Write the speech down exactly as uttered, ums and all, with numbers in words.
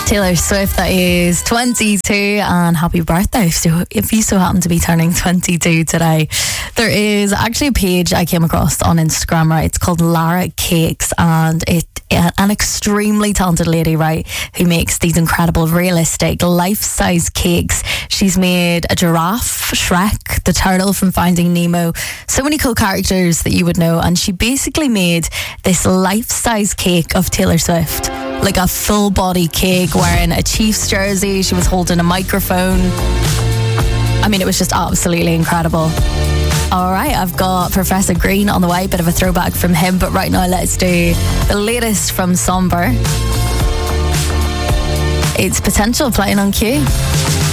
Taylor Swift, that is twenty-two, and happy birthday so if you so happen to be turning twenty-two today. There is actually a page I came across on Instagram, right? It's called Lara Cakes, and it an extremely talented lady, right, who makes these incredible realistic life-size cakes. She's made a giraffe, Shrek, the turtle from Finding Nemo, so many cool characters that you would know, and she basically made this life-size cake of Taylor Swift, like a full body cake, wearing a Chiefs jersey. She was holding a microphone. I mean, it was just absolutely incredible. All right, I've got Professor Green on the way, bit of a throwback from him, but right now let's do the latest from Somber. It's Potential playing on Q.